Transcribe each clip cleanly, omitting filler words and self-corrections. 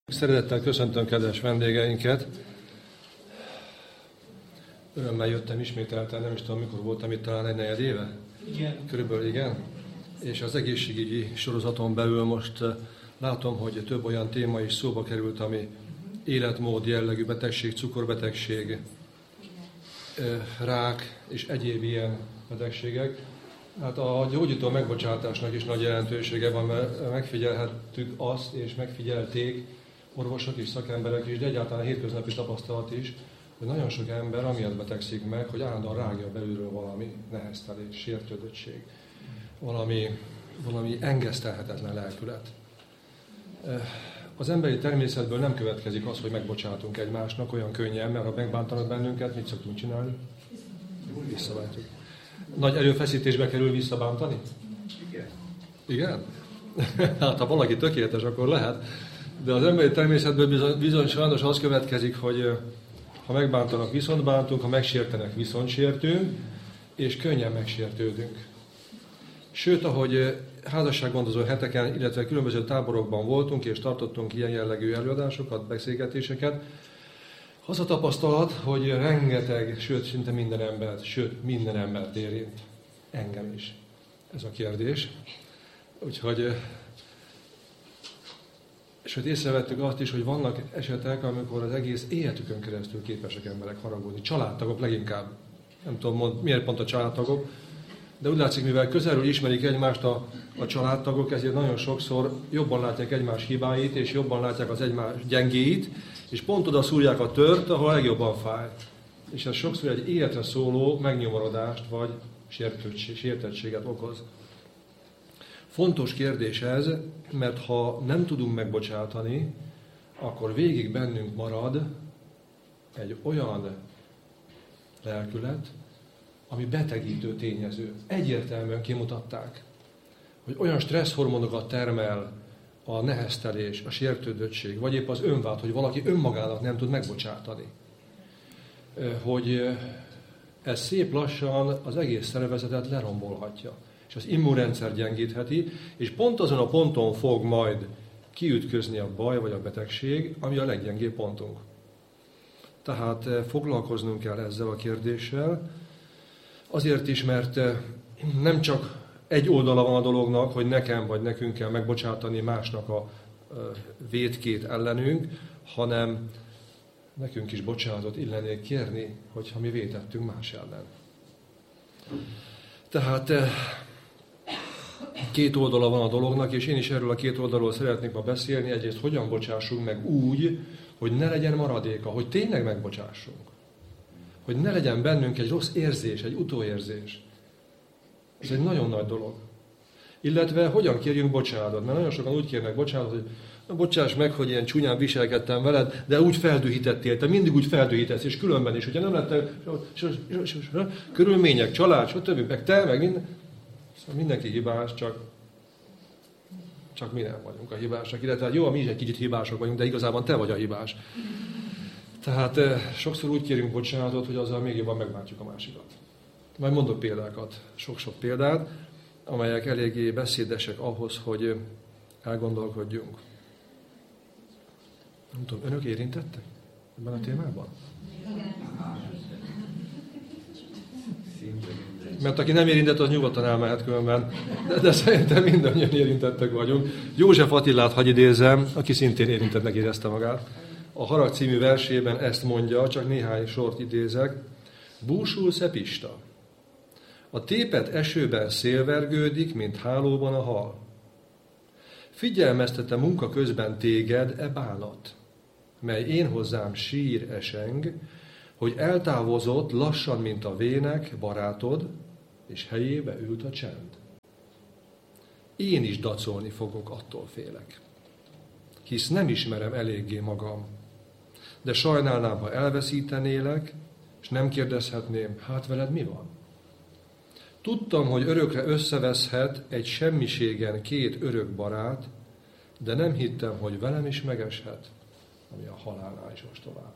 Szeretettel köszöntöm kedves vendégeinket. Örömmel jöttem ismételten, nem is tudom mikor voltam itt, talán egy negyed éve? Igen. Körülbelül igen. És az egészségügyi sorozaton belül most látom, hogy több olyan téma is szóba került, ami életmód jellegű betegség, cukorbetegség, rák és egyéb ilyen betegségek. Hát a gyógyító megbocsátásnak is nagy jelentősége van, mert megfigyelhettük azt, és megfigyelték orvosok és szakemberek is, de egyáltalán a hétköznapi tapasztalat is, hogy nagyon sok ember amiatt betegszik meg, hogy állandóan rágja belülről valami neheztelés, sértődöttség, valami engesztelhetetlen lelkület. Az emberi természetből nem következik az, hogy megbocsátunk egymásnak olyan könnyen, mert ha megbántanak bennünket, mit szoktunk csinálni? Visszaváltjuk. Nagy erőfeszítésbe kerül visszabántani? Igen. Igen? Hát ha valaki tökéletes, akkor lehet. De az emberi természetből bizony sajnos az következik, hogy ha megbántanak, viszont bántunk, ha megsértenek, viszont sértünk, és könnyen megsértődünk. Sőt, ahogy házassággondozó heteken, illetve különböző táborokban voltunk, és tartottunk ilyen jellegű előadásokat, beszélgetéseket, az a tapasztalat, hogy rengeteg, sőt, szinte minden embert érint. Engem is. Ez a kérdés. Úgyhogy észrevettük azt is, hogy vannak esetek, amikor az egész életükön keresztül képesek emberek haragudni. Családtagok leginkább. Nem tudom, miért pont a családtagok, de úgy látszik, mivel közelről ismerik egymást a családtagok, ezért nagyon sokszor jobban látják egymás hibáit, és jobban látják az egymás gyengéit, és pont oda szúrják a tört, ahol legjobban fáj. És ez sokszor egy életre szóló megnyomorodást, vagy sértettséget okoz. Fontos kérdés ez, mert ha nem tudunk megbocsátani, akkor végig bennünk marad egy olyan lelkület, ami betegítő tényező. Egyértelműen kimutatták, hogy olyan stresszhormonokat termel a neheztelés, a sértődöttség, vagy épp az önvád, hogy valaki önmagának nem tud megbocsátani. Hogy ez szép lassan az egész szervezetet lerombolhatja, és az immunrendszer gyengítheti, és pont azon a ponton fog majd kiütközni a baj vagy a betegség, ami a leggyengébb pontunk. Tehát foglalkoznunk kell ezzel a kérdéssel, azért is, mert nem csak egy oldala van a dolognak, hogy nekem vagy nekünk kell megbocsátani másnak a vétkét ellenünk, hanem nekünk is bocsánatot illenék kérni, hogyha mi vétettünk más ellen. Tehát két oldala van a dolognak, és én is erről a két oldalról szeretnék ma beszélni. Egyrészt hogyan bocsássunk meg úgy, hogy ne legyen maradéka, hogy tényleg megbocsássunk. Hogy ne legyen bennünk egy rossz érzés, egy utóérzés. Ez egy nagyon nagy dolog. Illetve hogyan kérjünk bocsánatot, mert nagyon sokan úgy kérnek bocsánatot, hogy bocsáss meg, hogy ilyen csúnyán viselkedtem veled, de úgy feldühítettél, te mindig úgy feldühítesz, és különben is, hogyha nem lettek körülmények, család, stb. Meg te, meg minden. Szóval mindenki hibás, csak mi nem vagyunk a hibásak. Illetve jó, mi is egy kicsit hibások vagyunk, de igazából te vagy a hibás. Tehát sokszor úgy kérünk bocsánatot, hogy azzal még jobban megbántjuk a másikat. Majd mondok példákat, sok-sok példát, amelyek eléggé beszédesek ahhoz, hogy elgondolkodjunk. Nem tudom, önök érintettek ebben a témában? Mert aki nem érintett, az nyugodtan elmehet különben, de szerintem mindannyian érintettek vagyunk. József Attilát hadd idézzem, aki szintén érintettnek érezte magát. A Harag című versében ezt mondja, csak néhány sort idézek. Búsulsz-e Pista? A tépet esőben szélvergődik, mint hálóban a hal. Figyelmeztete munka közben téged e bánat, mely én hozzám sír eseng, hogy eltávozott lassan, mint a vének barátod, és helyébe ült a csend. Én is dacolni fogok, attól félek. Hisz nem ismerem eléggé magam, de sajnálnám, ha elveszítenélek, és nem kérdezhetném, hát veled mi van? Tudtam, hogy örökre összeveszhet egy semmiségen két örök barát, de nem hittem, hogy velem is megeshet, ami a halálnál is ostobább.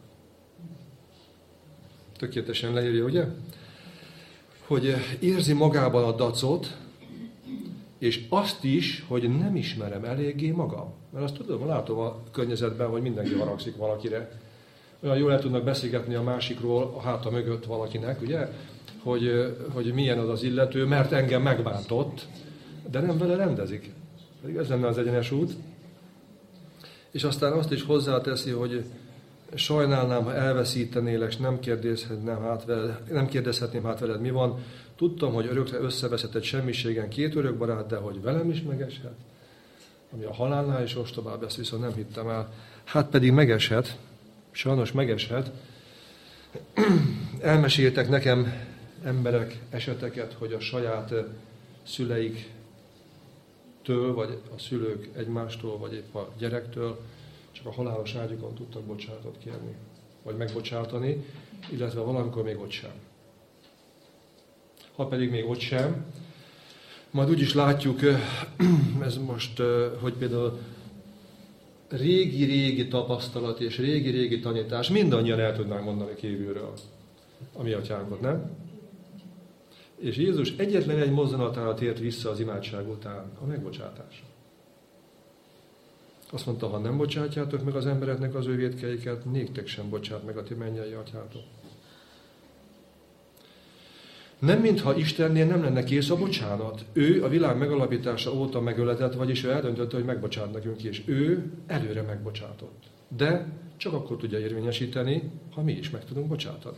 Tökéletesen leírja, ugye? Hogy érzi magában a dacot, és azt is, hogy nem ismerem eléggé magam. Mert azt tudom, látom a környezetben, hogy mindenki haragszik valakire. Olyan jól el tudnak beszélgetni a másikról a háta mögött valakinek, ugye? Hogy milyen az az illető, mert engem megbántott, de nem vele rendezik. Pedig ez lenne az egyenes út. És aztán azt is hozzáteszi, hogy sajnálnám, ha elveszítenélek, és nem kérdezhetném hát veled, mi van. Tudtam, hogy örökre összeveszhetett semmiségen két örök barát, de hogy velem is megeshet. Ami a halálnál is ostobább, ezt viszont nem hittem el. Hát pedig megeshet, sajnos megeshet. Elmeséltek nekem emberek eseteket, hogy a saját szüleiktől, vagy a szülők egymástól, vagy épp a gyerektől csak a halálos ágyukon tudtak bocsánatot kérni, vagy megbocsátani, illetve valamikor még ott sem. Ha pedig még ott sem, majd úgy is látjuk, ez most, hogy például régi-régi tapasztalat és régi-régi tanítás, mindannyian el tudnánk mondani kívülről a mi atyánkot, nem? És Jézus egyetlen egy mozzanatára tért vissza az imádság után, a megbocsátásra. Azt mondta, ha nem bocsátjátok meg az embereknek az ő vétkeiket, néktek sem bocsát meg a ti mennyei atyátok. Nem mintha Istennél nem lenne kész a bocsánat. Ő a világ megalapítása óta megöletett, vagyis ő eldöntötte, hogy megbocsát nekünk, és ő előre megbocsátott. De csak akkor tudja érvényesíteni, ha mi is meg tudunk bocsátani.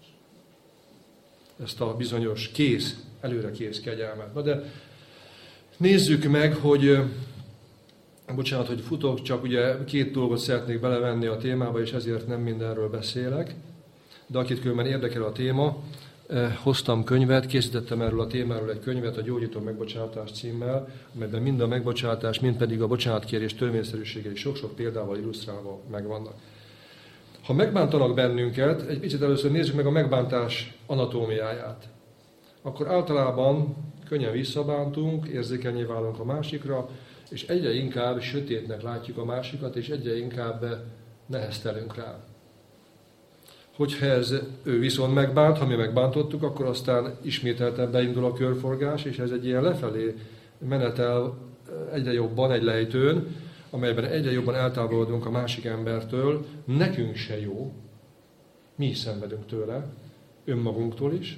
Ezt a bizonyos kész, előre kész kegyelmet. Na de nézzük meg, hogy bocsánat, hogy futok, csak ugye két dolgot szeretnék belevenni a témába, és ezért nem mindenről beszélek. De akit különben érdekel a téma, hoztam könyvet, készítettem erről a témáról egy könyvet, a Gyógyító megbocsátás címmel, amelyben mind a megbocsátás, mind pedig a bocsánatkérés törvényszerűségei sok-sok példával illusztrálva megvannak. Ha megbántanak bennünket, egy picit először nézzük meg a megbántás anatómiáját. Akkor általában könnyen visszabántunk, érzékenyé válunk a másikra, és egyre inkább sötétnek látjuk a másikat, és egyre inkább neheztelünk rá. Hogyha ő viszont megbánt, ha mi megbántottuk, akkor aztán ismételten beindul a körforgás, és ez egy ilyen lefelé menetel egyre jobban egy lejtőn, amelyben egyre jobban eltávolodunk a másik embertől, nekünk se jó, mi is szenvedünk tőle, önmagunktól is,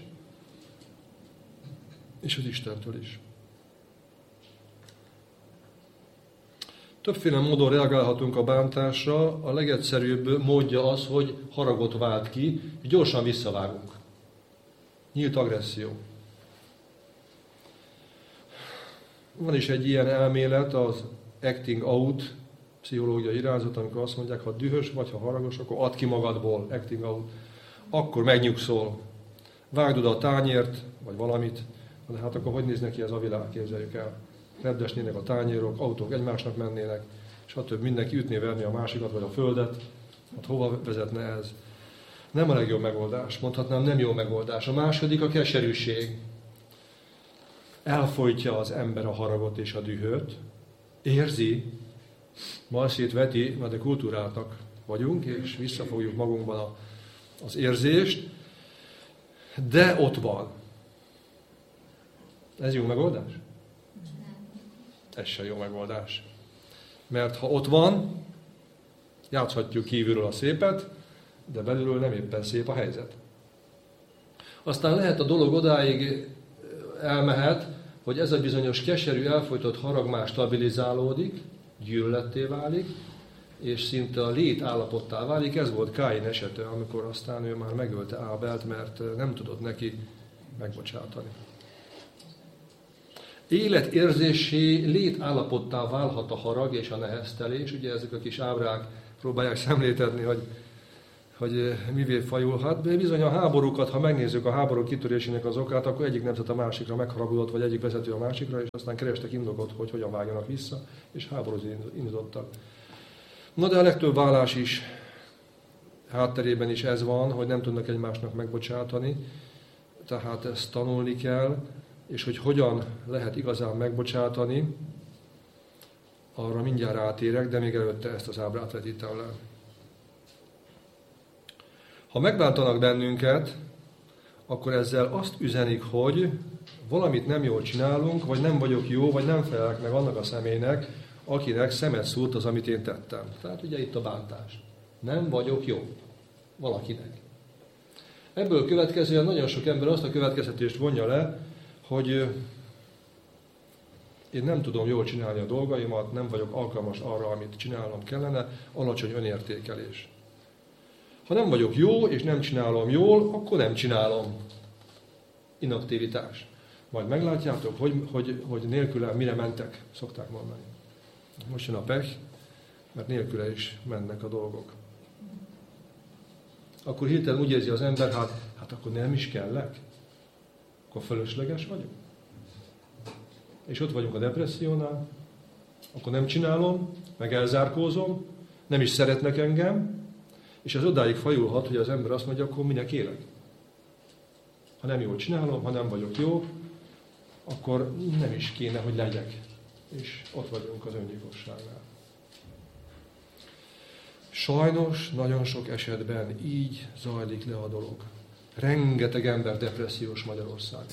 és az Istentől is. Többféle módon reagálhatunk a bántásra, a legegyszerűbb módja az, hogy haragot vált ki, és gyorsan visszavágunk. Nyílt agresszió. Van is egy ilyen elmélet, az acting out pszichológiai irányzat, amikor azt mondják, ha dühös vagy, ha haragos, akkor add ki magadból, acting out. Akkor megnyugszol. Vágd oda a tányért, vagy valamit, de hát akkor hogy néz neki ez a világ, képzeljük el. Repdesnének a tányérok, autók egymásnak mennének, stb. Mindenki ütné, verni a másikat, vagy a földet. Hát hova vezetne ez? Nem a legjobb megoldás, mondhatnám nem jó megoldás. A második a keserűség. Elfojtja az ember a haragot és a dühöt, érzi, marszét veti, mert a kultúráltak vagyunk, és visszafogjuk magunkban az érzést, de ott van. Ez jó megoldás? Ez sem jó megoldás. Mert ha ott van, játszhatjuk kívülről a szépet, de belülről nem éppen szép a helyzet. Aztán lehet a dolog odáig elmehet, hogy ez a bizonyos keserű, elfojtott harag már stabilizálódik, gyűlöletté válik, és szinte a lét állapottá válik. Ez volt Káin esete, amikor aztán ő már megölte Ábelt, mert nem tudott neki megbocsátani. Életérzésé, létállapottá válhat a harag és a neheztelés. Ugye ezek a kis ábrák próbálják szemléltetni, hogy mivé fajulhat. De bizony a háborúkat, ha megnézzük a háború kitörésének az okát, akkor egyik nemzet a másikra megharagudott, vagy egyik vezető a másikra, és aztán kerestek indokot, hogy hogyan vágjanak vissza, és háborúzni indítottak. Na de a legtöbb válás is hátterében is ez van, hogy nem tudnak egymásnak megbocsátani, tehát ezt tanulni kell, és hogy hogyan lehet igazán megbocsátani, arra mindjárt átérek, de még előtte ezt az ábrát vetítem le. Ha megbántanak bennünket, akkor ezzel azt üzenik, hogy valamit nem jól csinálunk, vagy nem vagyok jó, vagy nem felelek meg annak a személynek, akinek szemet szúrt az, amit én tettem. Tehát ugye itt a bántás. Nem vagyok jó valakinek. Ebből következően nagyon sok ember azt a következtetést vonja le, hogy én nem tudom jól csinálni a dolgaimat, nem vagyok alkalmas arra, amit csinálnom kellene, alacsony önértékelés. Ha nem vagyok jó, és nem csinálom jól, akkor nem csinálom. Inaktivitás. Majd meglátjátok, hogy nélkülem mire mentek, szokták mondani. Most jön a pech, mert nélküle is mennek a dolgok. Akkor hirtelen úgy érzi az ember, hát akkor nem is kellek? Akkor fölösleges vagyok? És ott vagyunk a depressziónál, akkor nem csinálom, meg elzárkózom, nem is szeretnek engem, és ez odáig fajulhat, hogy az ember azt mondja, akkor minek élek? Ha nem jól csinálom, ha nem vagyok jó, akkor nem is kéne, hogy legyek. És ott vagyunk az öngyilkosságnál. Sajnos nagyon sok esetben így zajlik le a dolog. Rengeteg ember depressziós Magyarországon.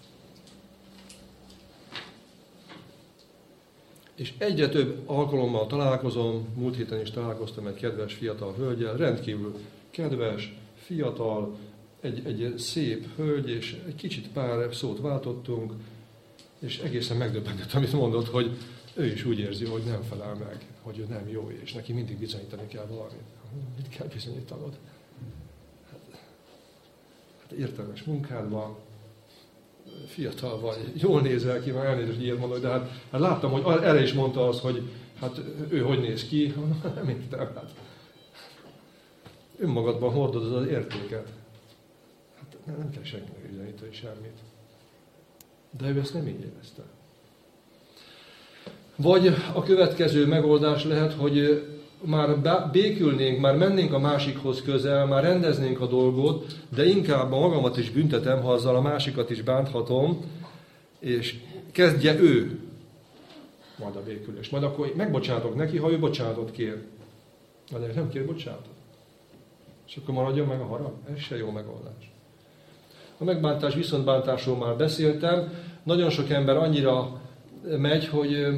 És egyre több alkalommal találkozom, múlt héten is találkoztam egy kedves fiatal hölgyel, rendkívül kedves, fiatal, egy szép hölgy, és egy kicsit pár szót váltottunk, és egészen megdöbbentett, amit mondott, hogy ő is úgy érzi, hogy nem felel meg, hogy ő nem jó, és neki mindig bizonyítani kell valamit. Mit kell bizonyítanod? Hát értelmes munkád van, fiatal vagy, jól nézel ki, már elnézést ilyet mondok, de hát láttam, hogy erre is mondta azt, hogy hát ő hogy néz ki, nem értem, hát önmagadban hordod az értéket. Hát nem kell senkinek bizonyítani semmit. De ő ezt nem így érezte. Vagy a következő megoldás lehet, hogy már békülnénk, már mennénk a másikhoz közel, már rendeznénk a dolgot, de inkább magamat is büntetem, ha azzal a másikat is bánthatom, és kezdje ő majd a békülést. Majd akkor megbocsátok neki, ha ő bocsánatot kér. De nem kér bocsánatot. És akkor maradjon meg a harag. Ez se jó megoldás. A megbántás, viszontbántásról már beszéltem. Nagyon sok ember annyira megy,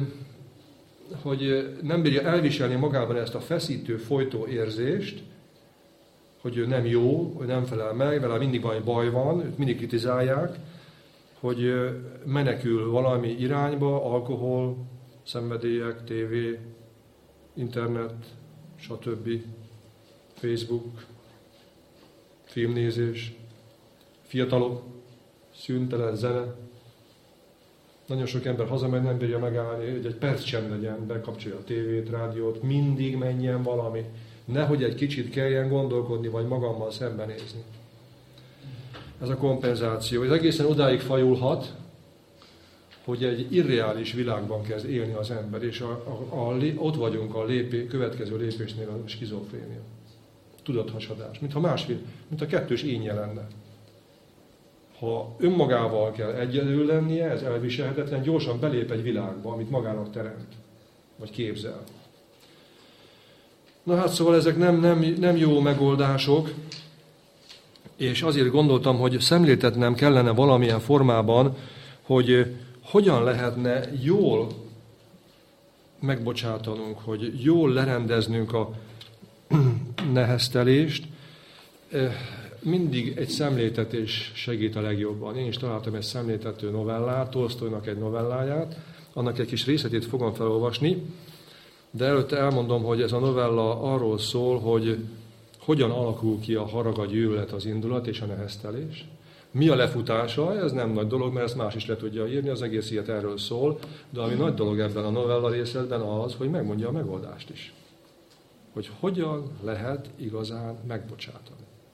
hogy nem bírja elviselni magában ezt a feszítő, folytó érzést, hogy ő nem jó, hogy nem felel meg, vele mindig valami baj van, őt mindig kritizálják, hogy menekül valami irányba, alkohol, szenvedélyek, tévé, internet, stb., Facebook, filmnézés, fiatalok, szüntelen zene. Nagyon sok ember hazamegy, nem bírja megállni, hogy egy perc sem legyen, bekapcsolja a tévét, rádiót, mindig menjen valami. Nehogy egy kicsit kelljen gondolkodni, vagy magammal szembenézni. Ez a kompenzáció. Ez egészen odáig fajulhat, hogy egy irreális világban kezd élni az ember, és ott vagyunk a következő lépésnél a skizofrénia. Tudathasadás. Mint a kettős énje lenne. Ha önmagával kell egyedül lennie, ez elviselhetetlen, gyorsan belép egy világba, amit magának teremt, vagy képzel. Na hát szóval ezek nem jó megoldások, és azért gondoltam, hogy szemléltetnem kellene valamilyen formában, hogy hogyan lehetne jól megbocsátanunk, hogy jól lerendeznünk a neheztelést. Mindig egy szemléltetés segít a legjobban. Én is találtam egy szemléltető novellát, Tolsztojnak egy novelláját, annak egy kis részletét fogom felolvasni, de előtte elmondom, hogy ez a novella arról szól, hogy hogyan alakul ki a harag, a gyűlölet, az indulat és a neheztelés. Mi a lefutása? Ez nem nagy dolog, mert ezt más is le tudja írni, az egész ilyet erről szól, de ami nagy dolog ebben a novella részletben az, hogy megmondja a megoldást is. Hogy hogyan lehet igazán megbocsátani.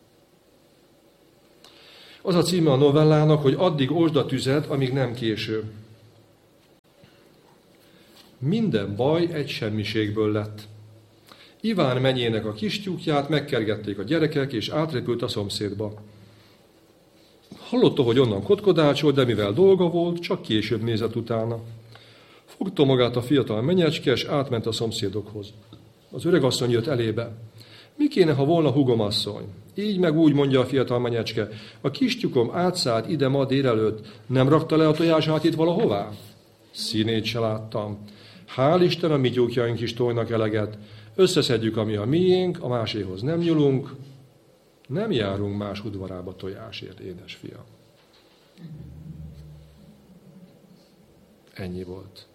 Az a címe a novellának, hogy addig osd a tüzet, amíg nem késő. Minden baj egy semmiségből lett. Iván menyének a kis tyúkját megkergették a gyerekek, és átrepült a szomszédba. Hallotta, hogy onnan kotkodácsol, de mivel dolga volt, csak később nézett utána. Fogta magát a fiatal menyecske, és átment a szomszédokhoz. Az öregasszony jött elébe. Mi kéne, ha volna húgom asszony? Így meg úgy mondja a fiatal menyecske, a kis tyúkom átszállt ide ma délelőtt, nem rakta le a tojását itt valahová? Színét se láttam. Hál' Isten, a mi tyúkjaink is tojnak eleget. Összeszedjük, ami a miénk, a máséhoz nem nyúlunk, nem járunk más udvarába tojásért, édes fiam. Ennyi volt.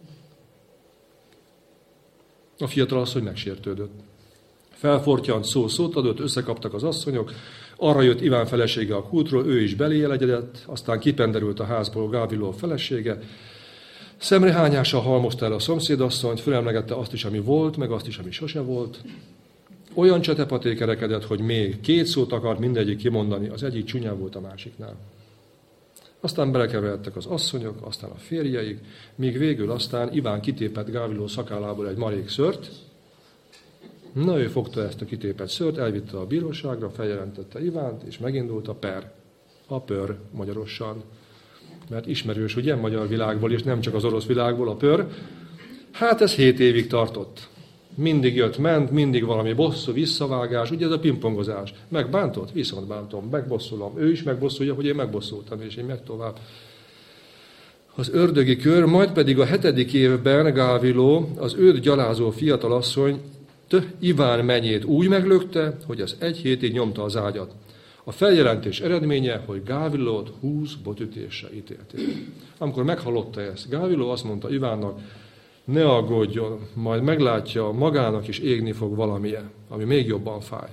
A fiatal asszony megsértődött. Felfortyant szót adott, összekaptak az asszonyok, arra jött Iván felesége a kútról, ő is beléjelegyedett, aztán kipenderült a házból Gávilo felesége, szemrehányással halmozta el a szomszédasszonyt, fölemlegette azt is, ami volt, meg azt is, ami sose volt. Olyan csetepaté kerekedett, hogy még 2 szót akart mindegyik kimondani, az egyik csúnyább volt a másiknál. Aztán belekeveredtek az asszonyok, aztán a férjeik, míg végül aztán Iván kitépett Gávilo szakállából egy marék szőrt. Na, ő fogta ezt a kitépett szőrt, elvitte a bíróságra, feljelentette Ivánt, és megindult a per. A pör magyarosan. Mert ismerős, ugye, magyar világból, és nem csak az orosz világból a pör. Hát ez 7 évig tartott. Mindig jött, ment, mindig valami bosszú, visszavágás, ugye ez a pingpongozás. Megbántott? Viszont bántom, megbosszulom. Ő is megbosszulja, hogy én megbosszultam, és én meg tovább. Az ördögi kör, majd pedig a 7. évben Gávilo, az őt gyalázó fiatalasszony, Iván menyét úgy meglökte, hogy az 1 hétig nyomta az ágyat. A feljelentés eredménye, hogy Gávilót 20 botütésre ítélték. Amikor meghallotta ezt, Gávilo azt mondta Ivánnak, ne aggódjon, majd meglátja, magának is égni fog valamilyen, ami még jobban fáj.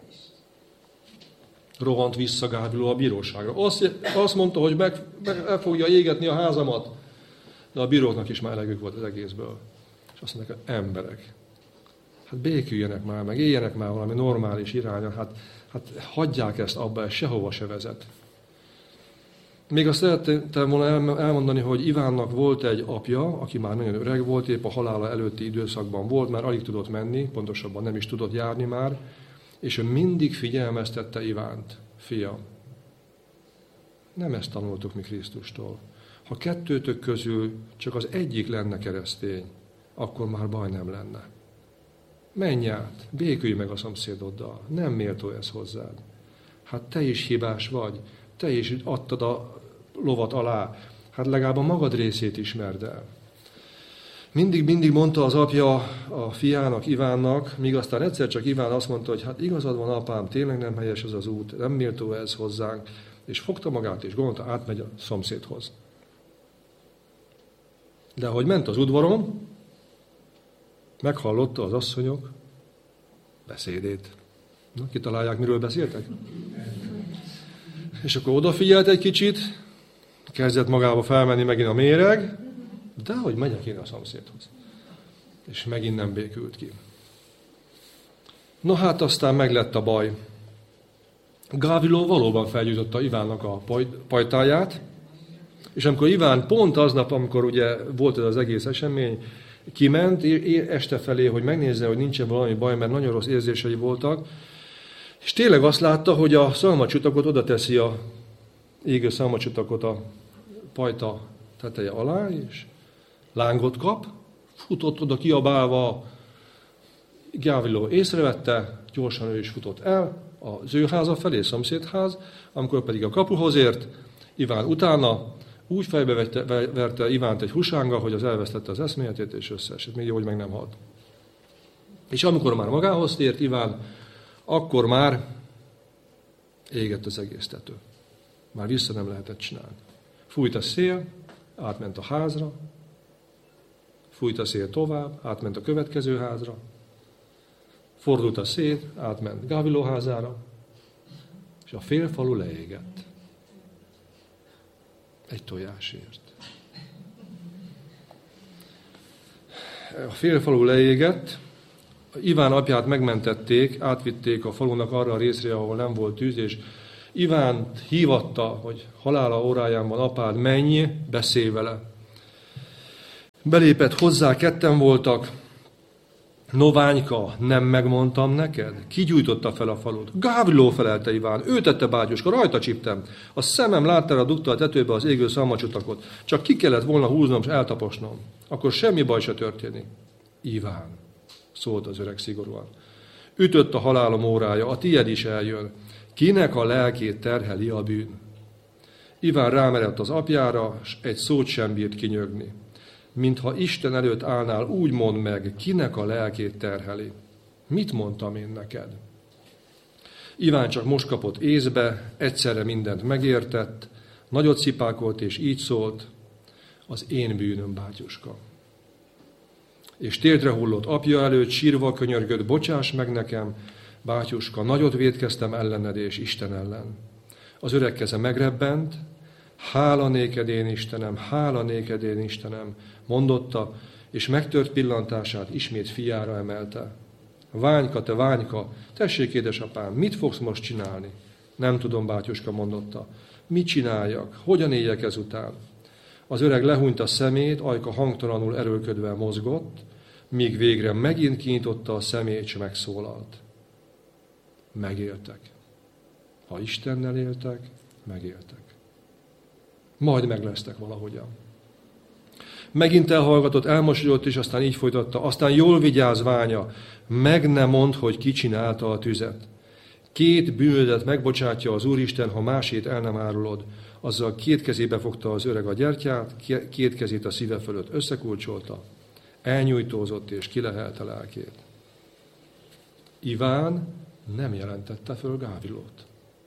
Rohant vissza Gávilo a bíróságra. Azt mondta, hogy el fogja égetni a házamat. De a bíróknak is már elegük volt az egészből. És azt mondták, emberek, hát béküljenek már, meg éljenek már valami normális irányon, hát hagyják ezt abba, ez sehova se vezet. Még azt szerettem volna elmondani, hogy Ivánnak volt egy apja, aki már nagyon öreg volt, épp a halála előtti időszakban volt, már alig tudott menni, pontosabban nem is tudott járni már, és ő mindig figyelmeztette Ivánt, fiam. Nem ezt tanultuk mi Krisztustól. Ha 2 közül csak az egyik lenne keresztény, akkor már baj nem lenne. Menj át, békülj meg a szomszédoddal, nem méltó ez hozzád. Hát te is hibás vagy, te is adtad a lovat alá, hát legalább a magad részét ismerd el. Mindig mondta az apja a fiának, Ivánnak, míg aztán egyszer csak Iván azt mondta, hogy hát igazad van, apám, tényleg nem helyes ez az út, nem méltó ez hozzánk, és fogta magát, és gondolta, átmegy a szomszédhoz. De ahogy ment az udvaron, meghallotta az asszonyok beszédét. Na, kitalálják, miről beszéltek? És akkor odafigyelt egy kicsit, kezdett magába felmenni megint a méreg, de hogy megyek én a szomszédhoz. És megint nem békült ki. No hát aztán meglett a baj. Gávilo valóban felgyújtotta Ivánnak a pajtáját, és amikor Iván pont aznap, amikor ugye volt ez az egész esemény, kiment este felé, hogy megnézze, hogy nincsen valami baj, mert nagyon rossz érzései voltak, és tényleg azt látta, hogy a szalmacsutakot oda teszi a égő szalmacsutakot a pajta teteje alá, és lángot kap, futott oda kiabálva, Gávilo észrevette, gyorsan ő is futott el az ő háza felé, szomszédház, amikor pedig a kapuhoz ért, Iván utána úgy fejbe verte Ivánt egy husánga, hogy az elvesztette az eszméletét, és összeesett. Még jó, hogy meg nem halt. És amikor már magához tért Iván, akkor már égett az egész tető. Már vissza nem lehetett csinálni. Fújt a szél, átment a házra, fújt a szél tovább, átment a következő házra, fordult a szél, átment Gávilo házára, és a fél falu leégett. Egy tojásért. A fél falu leégett, Iván apját megmentették, átvitték a falunak arra a részre, ahol nem volt tűz, és Ivánt hívatta, hogy halála óráján van apád, menj, beszélj vele. Belépett hozzá, 2 voltak. Noványka, nem megmondtam neked? Ki gyújtotta fel a falut? Gávilo, felelte Iván, ő tette bágyuska, rajta csíptem. A szemem láttára dugta a tetőbe az égő szalmacsutakot. Csak ki kellett volna húznom és eltaposnom. Akkor semmi baj se történik. Iván, szólt az öreg szigorúan. Ütött a halálom órája, a tied is eljön. Kinek a lelkét terheli a bűn? Iván rámerett az apjára, s egy szót sem bírt kinyögni. Mintha Isten előtt állnál, úgy mondd meg, kinek a lelkét terheli. Mit mondtam én neked? Iván csak most kapott észbe, egyszerre mindent megértett, nagyot szipákolt és így szólt: az én bűnöm, bátyuska. És térdre hullott apja előtt, sírva könyörgött: bocsáss meg nekem, bátyuska, nagyot vétkeztem ellened és Isten ellen. Az öreg keze megrebbent: hála néked én Istenem, hála néked én Istenem, mondotta, és megtört pillantását ismét fiára emelte. Ványka, te Ványka, tessék, édesapám, mit fogsz most csinálni? Nem tudom, bátyuska, mondotta. Mit csináljak? Hogyan éljek ezután? Az öreg lehúnyt a szemét, ajka hangtalanul erőlködve mozgott, míg végre megint kinyitotta a szemét, és megszólalt. Megéltek. Ha Istennel éltek, megéltek. Majd meglesztek valahogyan. Megint elhallgatott, elmosolyodott, és aztán így folytatta. Aztán jól vigyázz, Ványa, meg ne mondd, hogy ki csinálta a tüzet. 2 bűnödet megbocsátja az Úristen, ha másét el nem árulod. Azzal 2 kezébe fogta az öreg a gyertyát, 2 kezét a szíve fölött összekulcsolta, elnyújtózott és kilehelte lelkét. Iván nem jelentette föl Gávilót.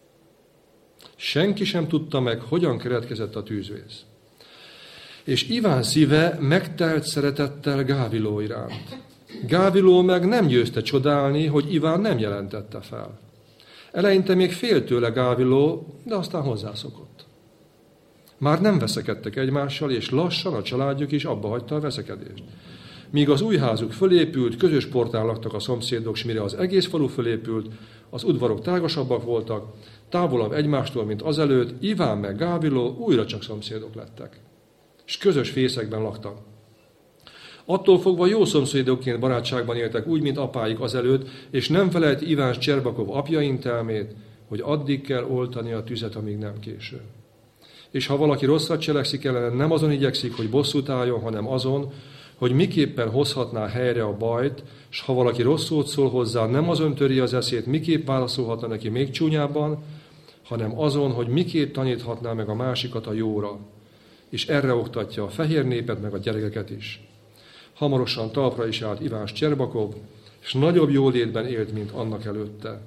Senki sem tudta meg, hogyan keletkezett a tűzvész. És Iván szíve megtelt szeretettel Gáviló iránt. Gáviló meg nem győzte csodálni, hogy Iván nem jelentette fel. Eleinte még félt tőle Gáviló, de aztán hozzászokott. Már nem veszekedtek egymással, és lassan a családjuk is abba hagyta a veszekedést. Míg az új házuk fölépült, közös portán laktak a szomszédok, s mire az egész falu fölépült, az udvarok tágasabbak voltak, távolabb egymástól, mint azelőtt, Iván meg Gáviló újra csak szomszédok lettek. És közös fészekben laktak. Attól fogva jó szomszédokként barátságban éltek úgy, mint apáik azelőtt, és nem felejt Iván Cserbakov apja intelmét, hogy addig kell oltani a tüzet, amíg nem késő. És ha valaki rosszat cselekszik ellene, nem azon igyekszik, hogy bosszút álljon, hanem azon, hogy miképpen hozhatná helyre a bajt, és ha valaki rossz szót szól hozzá, nem azon töri az eszét, miképp válaszolhatna neki még csúnyábban, hanem azon, hogy miképp taníthatná meg a másikat a jóra. És erre oktatja a fehér népet, meg a gyerekeket is. Hamarosan talpra is állt Iván Cserbakov, és nagyobb jólétben élt, mint annak előtte.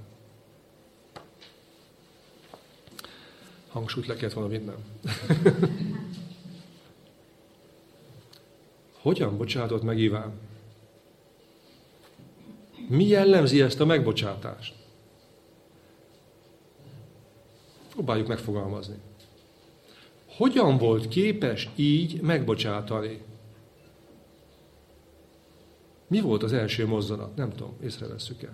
Hangsúlyt le kellett volna vinnem. Hogyan bocsátott meg Iván? Mi jellemzi ezt a megbocsátást? Próbáljuk megfogalmazni. Hogyan volt képes így megbocsátani? Mi volt az első mozzanat? Nem tudom, észrevesszük-e?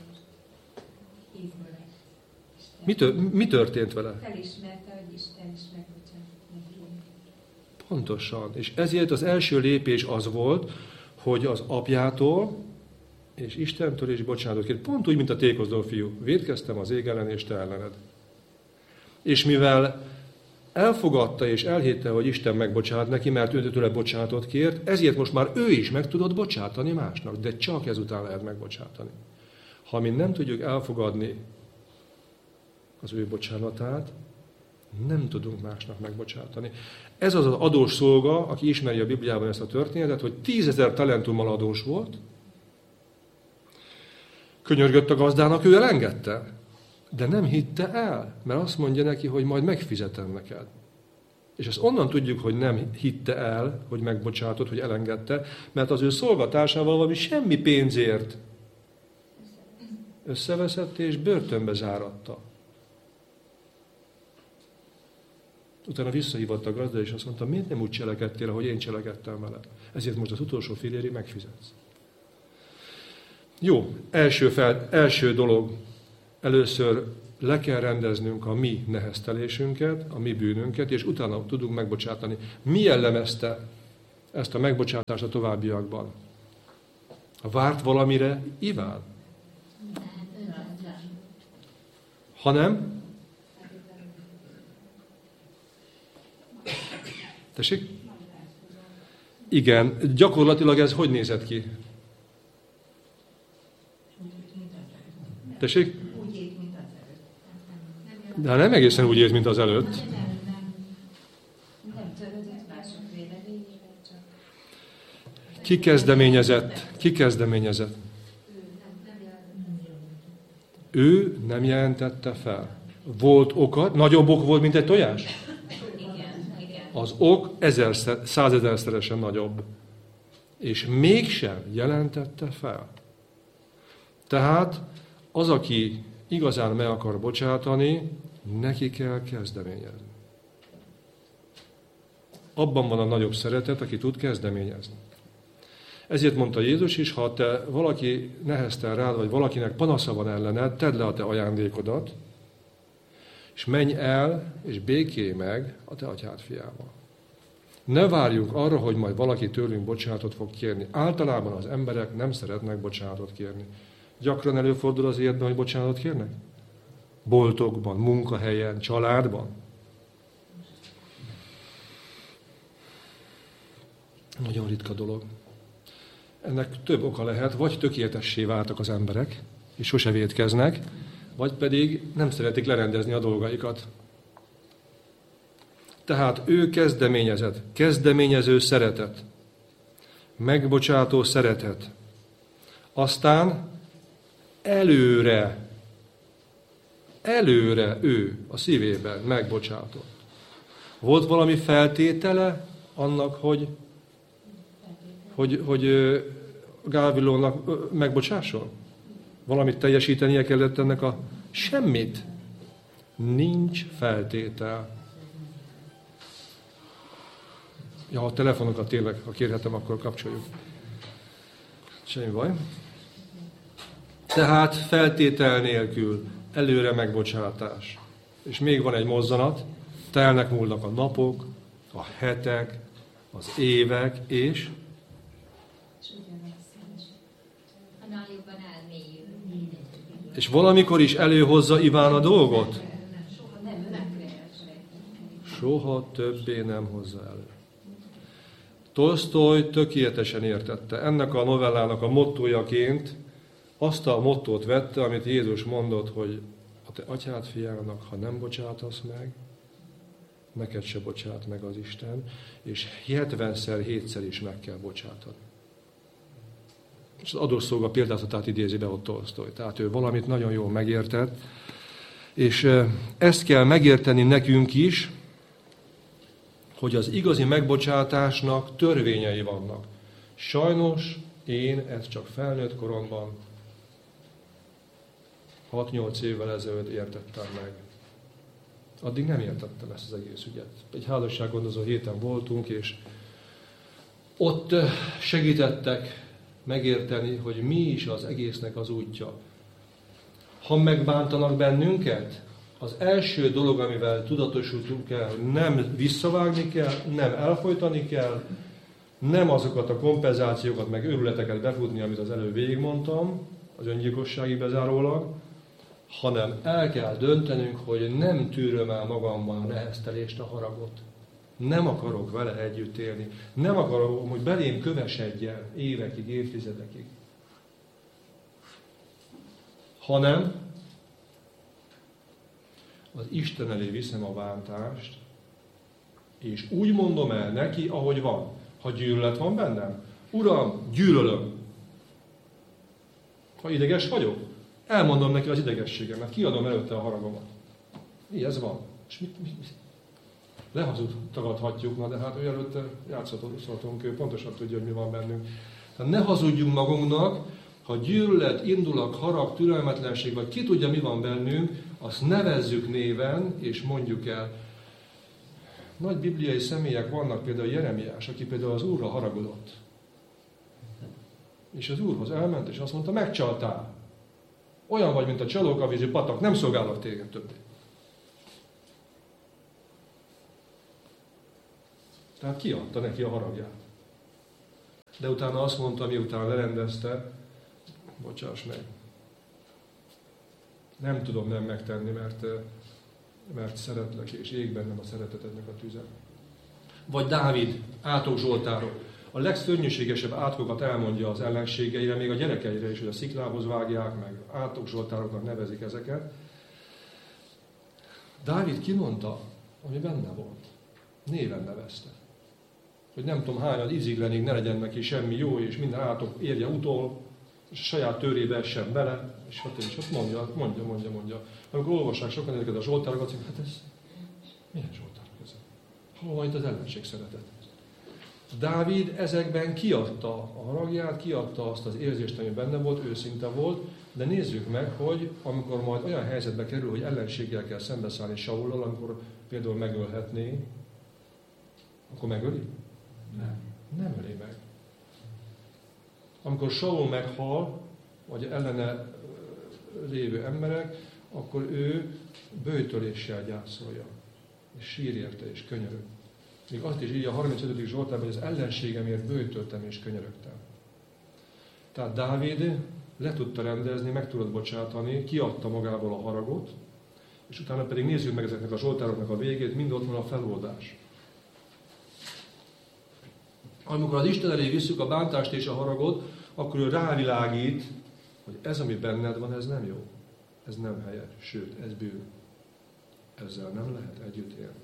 Mi történt vele? Felismerte, hogy Isten is megbocsátott neki. Pontosan. És ezért az első lépés az volt, hogy az apjától és Istentől is bocsánatot kért. Pont úgy, mint a tékozdó fiú. Vétkeztem az ég ellen és te ellened. És mivel elfogadta és elhitte, hogy Isten megbocsát neki, mert ő tőle bocsánatot kért, ezért most már ő is meg tudott bocsátani másnak, de csak ezután lehet megbocsátani. Ha mi nem tudjuk elfogadni az ő bocsánatát, nem tudunk másnak megbocsátani. Ez az az adós szolga, aki ismeri a Bibliában ezt a történetet, hogy 10 000 talentummal adós volt, könyörgött a gazdának, ő elengedte. De nem hitte el, mert azt mondja neki, hogy majd megfizetem neked. És ezt onnan tudjuk, hogy nem hitte el, hogy megbocsátott, hogy elengedte, mert az ő szolgatásával valami semmi pénzért összeveszett és börtönbe záratta. Utána visszahívott a gazda, és azt mondta, miért nem úgy cselekedtél, ahogy én cselekedtem vele? Ezért most az utolsó fillérig megfizetsz. Jó, első dolog. Először le kell rendeznünk a mi neheztelésünket, a mi bűnünket, és utána tudunk megbocsátani. Mi jellemezte ezt a megbocsátást a továbbiakban? Várt valamire Iván? Ha nem? Tessék? Igen, gyakorlatilag ez hogy nézett ki? Tessék? Úgy élt, mint az előtt. De nem egészen úgy élt, mint az előtt. Nem törődött mások véleményével, csak... Ki kezdeményezett? Ki kezdeményezett? Ő nem jelentette fel. Volt oka, nagyobb ok volt, mint egy tojás? Igen. Az ok 100.000-szeresen nagyobb. És mégsem jelentette fel. Tehát az, aki igazán meg akar bocsátani, neki kell kezdeményezni. Abban van a nagyobb szeretet, aki tud kezdeményezni. Ezért mondta Jézus is, ha te valaki neheztel rád, vagy valakinek panasza van ellened, tedd le a te ajándékodat, és menj el, és békélj meg a te atyád fiával. Ne várjunk arra, hogy majd valaki tőlünk bocsánatot fog kérni. Általában az emberek nem szeretnek bocsánatot kérni. Gyakran előfordul az életben, hogy bocsánatot kérnek? Boltokban, munkahelyen, családban. Nagyon ritka dolog. Ennek több oka lehet, vagy tökéletessé váltak az emberek, és sose vétkeznek, vagy pedig nem szeretik lerendezni a dolgaikat. Tehát ő kezdeményezett, kezdeményező szeretet, megbocsátó szeretet. Aztán előre ő a szívében megbocsátott. Volt valami feltétele annak, hogy Gávilónak megbocsásson? Valamit teljesítenie kellett ennek a semmit. Nincs feltétel. Ja, a telefonokat tényleg, ha kérhetem, akkor kapcsoljuk. Semmi baj. Tehát feltétel nélkül előre megbocsátás. És még van egy mozzanat, telnek múlnak a napok, a hetek, az évek, és annál jobban elmélyül. és valamikor is előhozza Iván a dolgot. Soha többé nem hozza elő. Tolsztoj tökéletesen értette. Ennek a novellának a mottójaként azt a mottót vette, amit Jézus mondott, hogy a te atyád fiának, ha nem bocsátasz meg, neked se bocsát meg az Isten, és 70-szer, 7-szer is meg kell bocsátani. És az adószolga példázatát idézi be ott Tolsztoj. Tehát ő valamit nagyon jól megértett, és ezt kell megérteni nekünk is, hogy az igazi megbocsátásnak törvényei vannak. Sajnos én ezt csak felnőtt koromban 6-8 évvel ezelőtt értettem meg. Addig nem értettem ezt az egész ügyet. Egy házassággondozó héten voltunk, és ott segítettek megérteni, hogy mi is az egésznek az útja. Ha megbántanak bennünket, az első dolog, amivel tudatosítunk kell, hogy nem visszavágni kell, nem elfojtani kell, nem azokat a kompenzációkat, meg őrületeket befutni, amit az előbb végigmondtam, az öngyilkossági bezárólag, hanem el kell döntenünk, hogy nem tűröm el magamban a neheztelést, a haragot. Nem akarok vele együtt élni. Nem akarom, hogy belém kövesedjen évekig, évtizedekig. Hanem az Isten elé viszem a bántást, és úgy mondom el neki, ahogy van. Ha gyűlölet van bennem, Uram, gyűlölöm. Ha ideges vagyok, elmondom neki az idegességemet, kiadom előtte a haragomat. Mi ez van? És mit? Lehazudtagadhatjuk, na de hát ő előtte játszhatunk, ő pontosan tudja, hogy mi van bennünk. Tehát ne hazudjunk magunknak, ha gyűlölet, indulat, harag, türelmetlenség, vagy ki tudja, mi van bennünk, azt nevezzük néven, és mondjuk el. Nagy bibliai személyek vannak, például Jeremiás, aki például az Úrra haragudott. És az Úrhoz elment, és azt mondta, megcsaltál. Olyan vagy, mint a csalókavízű patak, nem szolgálok téged többé. Tehát kiadta neki a haragját. De utána azt mondta, miután lerendezte, bocsáss meg. Nem tudom nem megtenni, mert szeretlek, és ég bennem a szeretetednek a tüze. Vagy Dávid, Átok Zsoltárok. A legszörnyűségesebb átkokat elmondja az ellenségeire, még a gyerekeire is, hogy a sziklához vágják, meg átok-zsoltároknak nevezik ezeket. Dávid kimondta, ami benne volt. Néven nevezte. Hogy nem tudom hányad iziglenig ne legyen neki semmi jó, és minden átok érje utol, és a saját törébe essen bele, és stb. Mondja. Amikor olvassák sokan ezeket a zsoltárokat, hát ez milyen zsoltárok ezek? Hol van itt az ellenség szeretet? Dávid ezekben kiadta a haragját, kiadta azt az érzést, ami benne volt, őszinte volt, de nézzük meg, hogy amikor majd olyan helyzetbe kerül, hogy ellenséggel kell szembeszállni Saullal, amikor például megölhetné, akkor megöli? Nem öli meg. Amikor Saul meghal, vagy ellene lévő emberek, akkor ő böjtöléssel gyászolja, és sír érte, és könyörög. Még azt is így a 35. Zsoltárban, hogy az ellenségemért böjtöltem és könyörögtem. Tehát Dávid le tudta rendezni, meg tudott bocsátani, kiadta magából a haragot, és utána pedig nézzük meg ezeknek a zsoltároknak a végét, mind ott van a feloldás. Amikor az Isten elé visszük a bántást és a haragot, akkor ő rávilágít, hogy ez, ami benned van, ez nem jó. Ez nem helyes, sőt, ez bűn. Ezzel nem lehet együtt élni.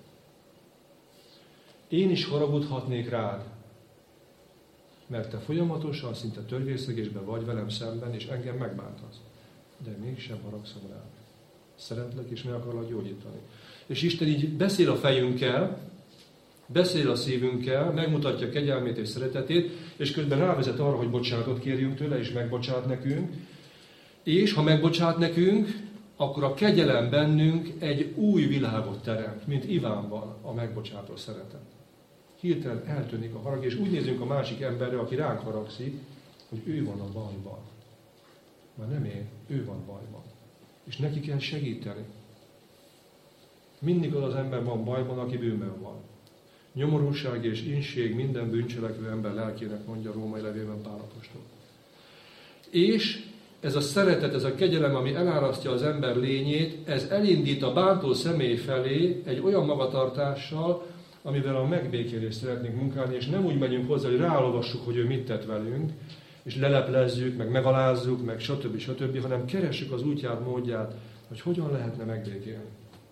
Én is haragudhatnék rád, mert te folyamatosan, szinte törvényszegésben vagy velem szemben, és engem megbántasz. De mégsem haragszom rád. Szeretlek, és meg akarlak gyógyítani. És Isten így beszél a fejünkkel, beszél a szívünkkel, megmutatja kegyelmét és szeretetét, és közben rávezet arra, hogy bocsánatot kérjünk tőle, és megbocsát nekünk. És ha megbocsát nekünk, akkor a kegyelem bennünk egy új világot teremt, mint Ivánban a megbocsátó szeretet. Hirtelen eltűnik a harag, és úgy nézünk a másik emberre, aki ránk haragszik, hogy ő van a bajban. Már nem én, ő van bajban. És neki kell segíteni. Mindig az az ember van bajban, aki bűnben van. Nyomorúság és inség minden bűncselekvő ember lelkének, mondja a római levélben Pál apostol. És ez a szeretet, ez a kegyelem, ami elárasztja az ember lényét, ez elindít a bántó személy felé egy olyan magatartással, amivel a megbékélést szeretnénk munkálni, és nem úgy megyünk hozzá, hogy ráolvassuk, hogy ő mit tett velünk, és leleplezzük, meg megalázzuk, meg stb., hanem keressük az útját, módját, hogy hogyan lehetne megbékélni.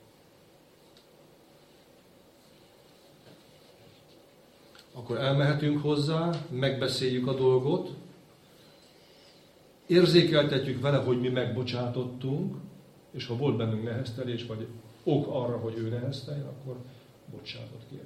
Akkor elmehetünk hozzá, megbeszéljük a dolgot, érzékeltetjük vele, hogy mi megbocsátottunk, és ha volt bennünk neheztelés, vagy ok arra, hogy ő nehezteljen, akkor bocsánatot kérünk.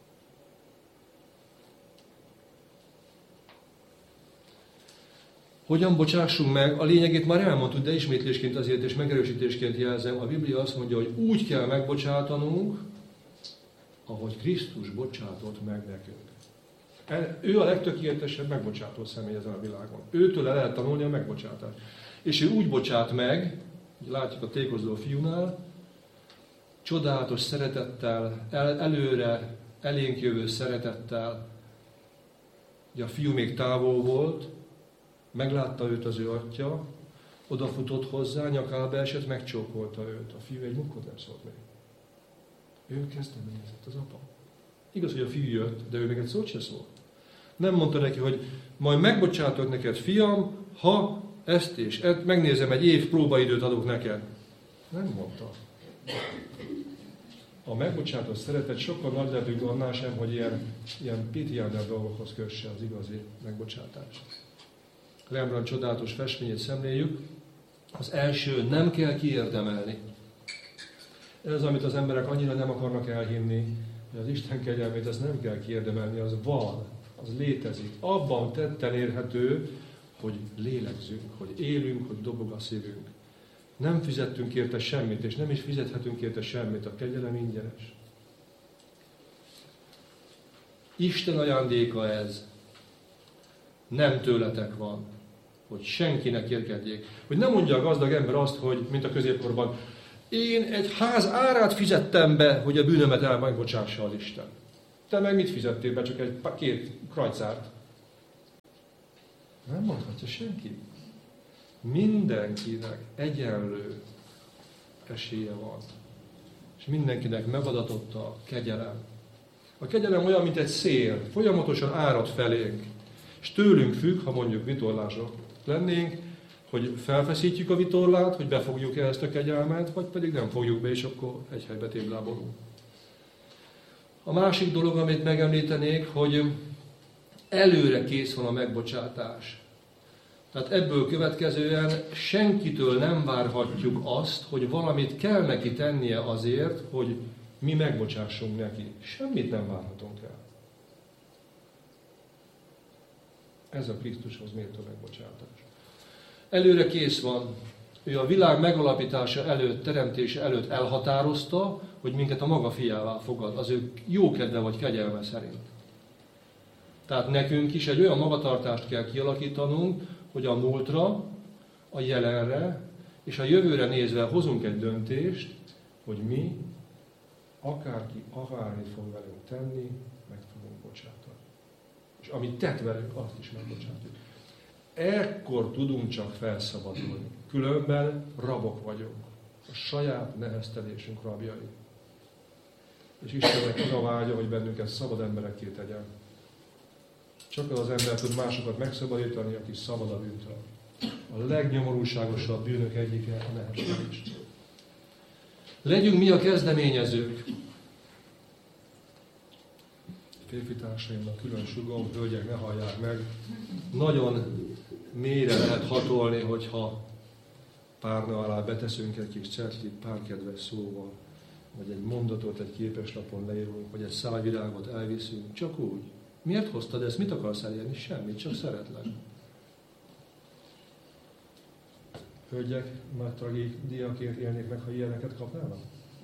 Hogyan bocsássunk meg? A lényegét már elmondtuk, de ismétlésként azért és megerősítésként jelzem, a Biblia azt mondja, hogy úgy kell megbocsátanunk, ahogy Krisztus bocsátott meg nekünk. Ő a legtökéletesebb megbocsátó személy ezen a világon. Őtől lehet tanulni a megbocsátást. És ő úgy bocsát meg, látjuk a tékozló fiúnál, csodálatos szeretettel, előre elénk jövő szeretettel. Ugye a fiú még távol volt, meglátta őt az ő atya, odafutott hozzá, nyakába esett, megcsókolta őt. A fiú egy mukkot nem szólt még. Ő kezdeményezett, az apa. Igaz, hogy a fiú jött, de ő még egy szót se szólt. Nem mondta neki, hogy majd megbocsátok neked, fiam, ha ezt és ezt, megnézem, egy év próbaidőt adok neked. Nem mondta. A megbocsátó szeretet sokkal nagyobb annál sem, hogy ilyen pitiánabb dolgokhoz kösse az igazi megbocsátást. Rembrandt csodálatos festményét szemléljük. Az első, nem kell kiérdemelni. Ez az, amit az emberek annyira nem akarnak elhinni, hogy az Isten kegyelmét azt nem kell kiérdemelni, az van, az létezik. Abban tetten érhető, hogy lélegzünk, hogy élünk, hogy dobog a szívünk. Nem fizettünk érte semmit, és nem is fizethetünk érte semmit. A kegyelem ingyenes. Isten ajándéka ez. Nem tőletek van, hogy senkinek érkedjék. Hogy nem mondja a gazdag ember azt, hogy, mint a középkorban, én egy ház árát fizettem be, hogy a bűnömet elmegbocsássa az Isten. Te meg mit fizettél be? Csak két krajcárt. Nem mondhatja senki. Mindenkinek egyenlő esélye van. És mindenkinek megadatott a kegyelem. A kegyelem olyan, mint egy szél, folyamatosan árad felénk. És tőlünk függ, ha mondjuk vitorlások lennénk, hogy felfeszítjük a vitorlát, hogy befogjuk-e ezt a kegyelmet, vagy pedig nem fogjuk be, és akkor egy helybe téblábolunk. A másik dolog, amit megemlítenék, hogy előre kész van a megbocsátás. Tehát ebből következően senkitől nem várhatjuk azt, hogy valamit kell neki tennie azért, hogy mi megbocsássunk neki. Semmit nem várhatunk el. Ez a Krisztushoz méltó megbocsátás. Előre kész van. Ő a világ megalapítása előtt, teremtése előtt elhatározta, hogy minket a maga fiává fogad, az ő jókedve vagy kegyelme szerint. Tehát nekünk is egy olyan magatartást kell kialakítanunk, hogy a múltra, a jelenre és a jövőre nézve hozunk egy döntést, hogy mi, akárki akármit fog velünk tenni, meg fogunk bocsátani. És amit tett velünk, azt is megbocsátjuk. Ekkor tudunk csak felszabadulni. Különben rabok vagyunk. A saját neheztelésünk rabjai. És Istennek az a vágya, hogy bennünket szabad emberekké tegyen. Csak az az ember tud másokat megszabadítani, aki szabad a bűntől. A legnyomorúságosabb bűnök egyike a neheztelés. Legyünk mi a kezdeményezők. Férfitársaimnak külön sugom, hölgyek ne hallják meg. Nagyon mélyre lehet hatolni, hogyha párna alá beteszünk egy kis cetlit pár kedves szóval, vagy egy mondatot egy képeslapon leírunk, vagy egy szál virágot elviszünk. Csak úgy. Miért hoztad ezt? Mit akarsz elérni? Semmit, csak szeretlek. Hölgyek már tragédiaként élnék meg, ha ilyeneket kapnának?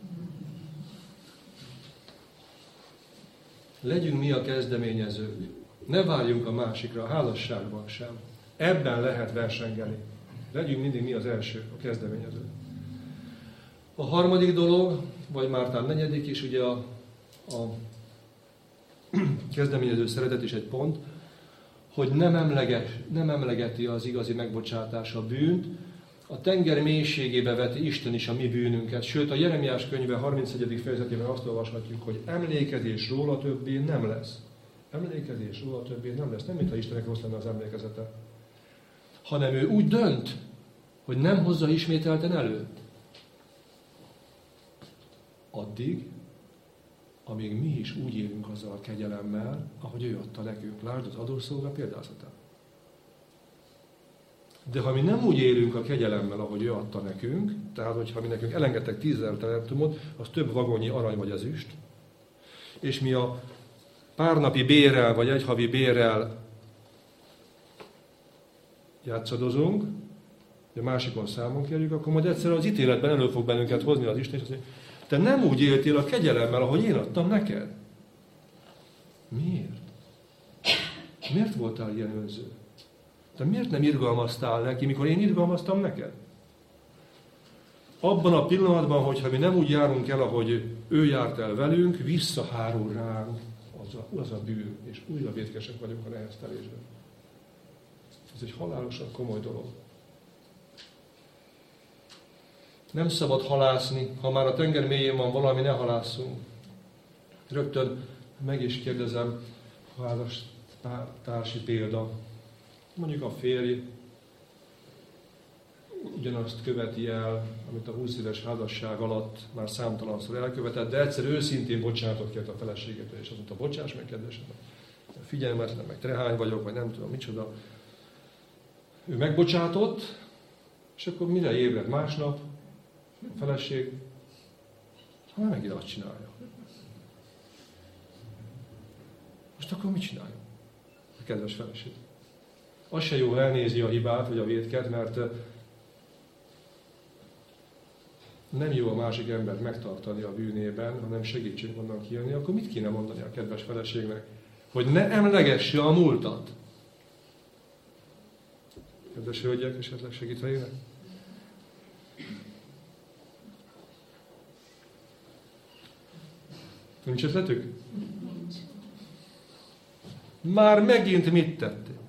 Legyünk mi a kezdeményezők. Ne várjunk a másikra, a házasságban sem. Ebben lehet versengeni. Legyünk mindig mi az első, a kezdeményező. A harmadik dolog, vagy már talán negyedik is, ugye a kezdeményező szeretet is egy pont, hogy nem emlegeti az igazi megbocsátás a bűnt, a tenger mélységébe veti Isten is a mi bűnünket. Sőt, a Jeremiás könyve 31. fejezetében azt olvashatjuk, hogy emlékezés róla többé nem lesz. Emlékezés róla többé nem lesz. Nem, mintha Istennek rossz lenne az emlékezete. Hanem ő úgy dönt, hogy nem hozza ismételten elő. Addig, amíg mi is úgy élünk azzal a kegyelemmel, ahogy ő adta nekünk. Lásd az adószolga példázatát. De ha mi nem úgy élünk a kegyelemmel, ahogy ő adta nekünk, tehát hogyha mi nekünk elengedtek 10 000 talentumot, az több vagonnyi arany vagy ezüst, és mi a párnapi bérrel vagy egyhavi bérrel játszadozunk, hogy a másikon számon kérjük, akkor majd egyszer az ítéletben elő fog bennünket hozni az Isten, és azt mondja, te nem úgy éltél a kegyelemmel, ahogy én adtam neked. Miért? Miért voltál ilyen önző? Te miért nem irgalmaztál neki, mikor én irgalmaztam neked? Abban a pillanatban, hogyha mi nem úgy járunk el, ahogy ő járt el velünk, visszahárul ránk az a bűn, és újra vétkesek vagyunk a neheztelésben. Ez egy halálosan komoly dolog. Nem szabad halászni, ha már a tenger mélyén van valami, ne halásszunk. Rögtön meg is kérdezem, házastársi példa. Mondjuk a férj ugyanazt követi el, amit a 20 éves házasság alatt már számtalanszor elkövetett, de egyszer őszintén bocsánatot kért a feleségétől, és azt mondta, bocsáss meg, kedvesem, figyelmetlen, meg trehány vagyok, vagy nem tudom, micsoda. Ő megbocsátott, és akkor mire ébred másnap? A feleség, ha megint azt csinálja. Most akkor mit csináljon? A kedves feleség. Az se jó, ha elnézi a hibát, vagy a vétket, mert nem jó a másik embert megtartani a bűnében, hanem segítsünk onnan kijönni, akkor mit kéne mondani a kedves feleségnek? Hogy ne emlegesse a múltat. Kedves hölgyek, esetleg segítve. Nincs ötletük? Nincs. Már megint mit tettél?